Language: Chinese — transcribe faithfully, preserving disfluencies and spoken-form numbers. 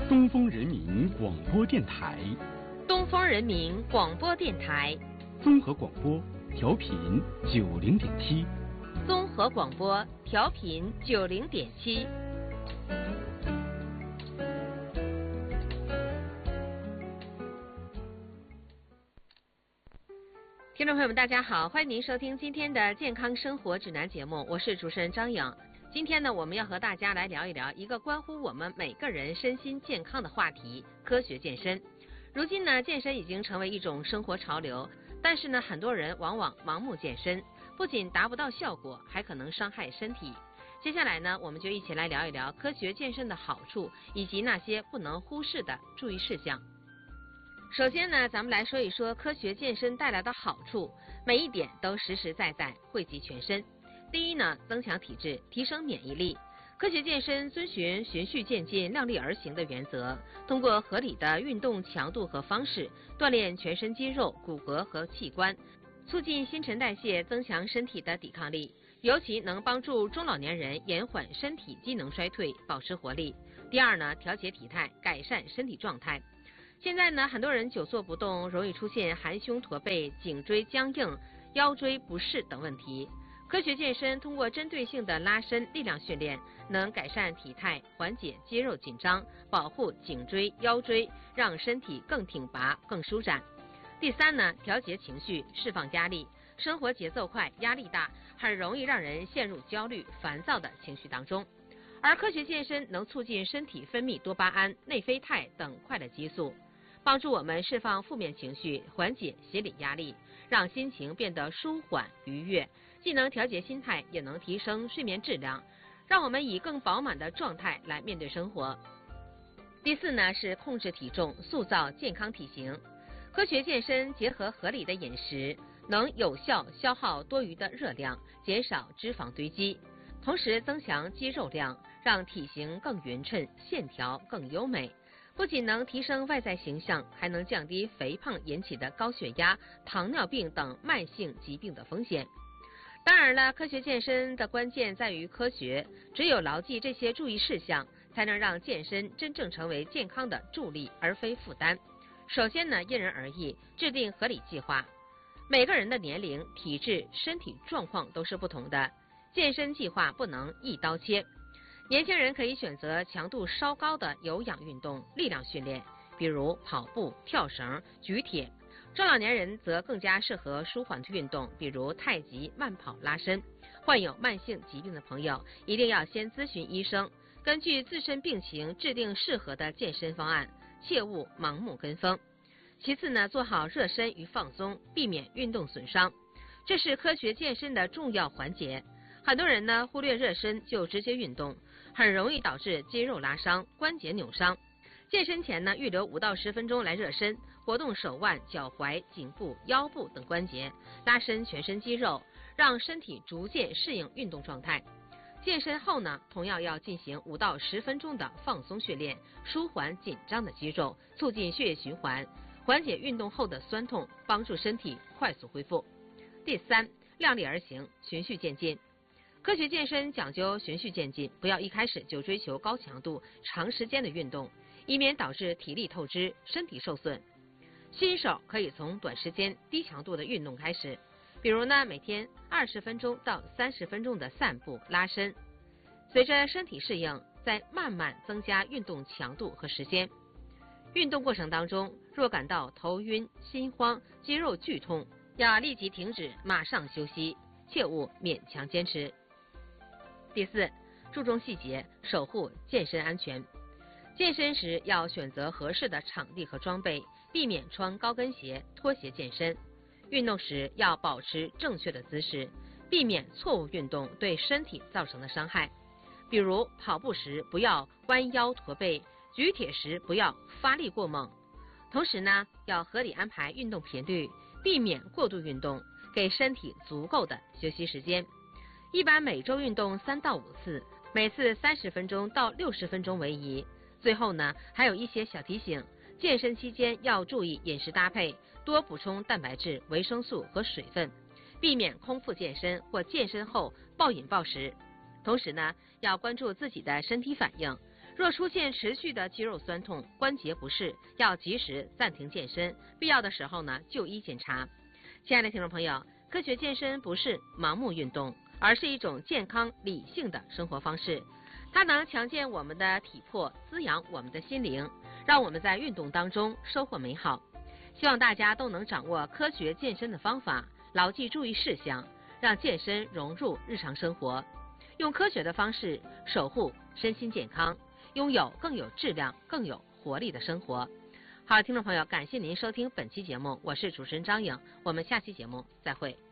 东风人民广播电台， 东风人民广播电台， 综合广播，调频九零点七， 综合广播，调频九零点七。听众朋友们，大家好，欢迎您收听今天的健康生活指南节目，我是主持人张颖。今天呢，我们要和大家来聊一聊一个关乎我们每个人身心健康的话题——科学健身。如今呢，健身已经成为一种生活潮流，但是呢，很多人往往盲目健身，不仅达不到效果，还可能伤害身体。接下来呢，我们就一起来聊一聊科学健身的好处，以及那些不能忽视的注意事项。首先呢，咱们来说一说科学健身带来的好处，每一点都实实在在，惠及全身。第一呢，增强体质，提升免疫力。科学健身遵循循序渐进、量力而行的原则，通过合理的运动强度和方式，锻炼全身肌肉、骨骼和器官，促进新陈代谢，增强身体的抵抗力，尤其能帮助中老年人延缓身体机能衰退，保持活力。第二呢，调节体态，改善身体状态。现在呢，很多人久坐不动，容易出现含胸驼背、颈椎僵硬、腰椎不适等问题。科学健身通过针对性的拉伸力量训练，能改善体态，缓解肌肉紧张，保护颈椎、腰椎，让身体更挺拔、更舒展。第三呢，调节情绪，释放压力。生活节奏快，压力大，很容易让人陷入焦虑、烦躁的情绪当中。而科学健身能促进身体分泌多巴胺、内啡肽等快乐激素，帮助我们释放负面情绪，缓解心理压力，让心情变得舒缓愉悦，既能调节心态，也能提升睡眠质量，让我们以更饱满的状态来面对生活。第四呢，是控制体重，塑造健康体型。科学健身结合合理的饮食，能有效消耗多余的热量，减少脂肪堆积，同时增强肌肉量，让体型更匀称，线条更优美。不仅能提升外在形象，还能降低肥胖引起的高血压、糖尿病等慢性疾病的风险。当然了，科学健身的关键在于科学，只有牢记这些注意事项，才能让健身真正成为健康的助力，而非负担。首先呢，因人而异，制定合理计划。每个人的年龄、体质、身体状况都是不同的，健身计划不能一刀切。年轻人可以选择强度稍高的有氧运动、力量训练，比如跑步、跳绳、举铁。中老年人则更加适合舒缓的运动，比如太极、慢跑、拉伸。患有慢性疾病的朋友一定要先咨询医生，根据自身病情制定适合的健身方案，切勿盲目跟风。其次呢，做好热身与放松，避免运动损伤，这是科学健身的重要环节。很多人呢忽略热身就直接运动，很容易导致肌肉拉伤、关节扭伤。健身前呢，预留五到十分钟来热身，活动手腕、脚踝、颈部、腰部等关节，拉伸全身肌肉，让身体逐渐适应运动状态。健身后呢，同样要进行五到十分钟的放松训练，舒缓紧张的肌肉，促进血液循环，缓解运动后的酸痛，帮助身体快速恢复。第三，量力而行，循序渐进。科学健身讲究循序渐进，不要一开始就追求高强度、长时间的运动，以免导致体力透支、身体受损。新手可以从短时间、低强度的运动开始，比如呢，每天二十分钟到三十分钟的散步、拉伸，随着身体适应，再慢慢增加运动强度和时间。运动过程当中，若感到头晕、心慌、肌肉剧痛，要立即停止，马上休息，切勿勉强坚持。第四，注重细节，守护健身安全。健身时要选择合适的场地和装备，避免穿高跟鞋、拖鞋健身。运动时要保持正确的姿势，避免错误运动对身体造成的伤害。比如跑步时不要弯腰驼背，举铁时不要发力过猛。同时呢，要合理安排运动频率，避免过度运动，给身体足够的休息时间。一般每周运动三到五次，每次三十分钟到六十分钟为宜。最后呢，还有一些小提醒，健身期间要注意饮食搭配，多补充蛋白质、维生素和水分，避免空腹健身或健身后暴饮暴食。同时呢，要关注自己的身体反应， 若出现持续的肌肉酸痛、关节不适，要及时暂停健身，必要的时候呢就医检查。亲爱的听众朋友，科学健身不是盲目运动，而是一种健康理性的生活方式，它能强健我们的体魄，滋养我们的心灵，让我们在运动当中收获美好。希望大家都能掌握科学健身的方法，牢记注意事项，让健身融入日常生活，用科学的方式守护身心健康，拥有更有质量、更有活力的生活。好，听众朋友，感谢您收听本期节目，我是主持人张颖，我们下期节目再会。